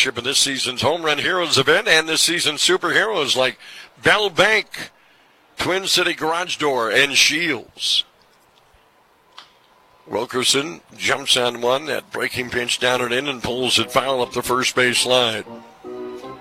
flagship of this season's Home Run Heroes event and this season's superheroes like Bell Bank, Twin City Garage Door, and Shields. Wilkerson jumps on one. That breaking pinch down and in and pulls it foul up the first base line.